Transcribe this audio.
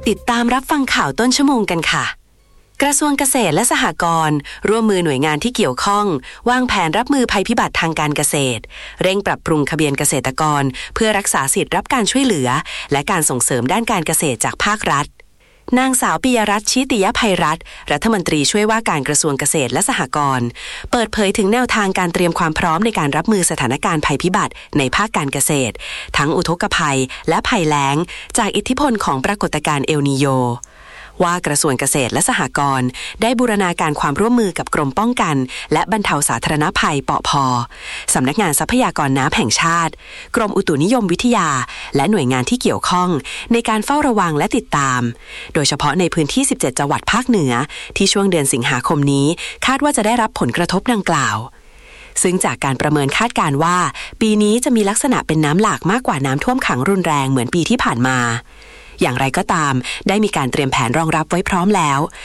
ติดตามรับฟังข่าวต้นชั่วโมงกันค่ะกระทรวงเกษตรและสหกรณ์ร่วมมือหน่วยงานที่เกี่ยวข้องวางแผนรับมือภัยพิบัติทางการเกษตรเร่งปรับปรุงทะเบียนเกษตรกรเพื่อรักษาสิทธิรับการช่วยเหลือและการส่งเสริมด้านการเกษตรจากภาครัฐนางสาวปิยรัตน์ ชิติยภัยรัตน์รัฐมนตรีช่วยว่าการกระทรวงเกษตรและสหกรณ์เปิดเผยถึงแนวทางการเตรียมความพร้อมในการรับมือสถานการณ์ภัยพิบัติในภาคการเกษตรทั้งอุทกภัยและภัยแล้งจากอิทธิพลของปรากฏการณ์เอลนีโยว่ากระทรวงเกษตรและสหกรณ์ได้บูรณาการความร่วมมือกับกรมป้องกันและบรรเทาสาธารณภัยปภ.สำนักงานทรัพยากรน้ำแห่งชาติกรมอุตุนิยมวิทยาและหน่วยงานที่เกี่ยวข้องในการเฝ้าระวังและติดตามโดยเฉพาะในพื้นที่17จังหวัดภาคเหนือที่ช่วงเดือนสิงหาคมนี้คาดว่าจะได้รับผลกระทบดังกล่าวซึ่งจากการประเมินคาดการณ์ว่าปีนี้จะมีลักษณะเป็นน้ำหลากมากกว่าน้ำท่วมขังรุนแรงเหมือนปีที่ผ่านมาอย่างไรก็ตามได้มีการเตรียมแผนรองรับไว้พร้อมแล้ว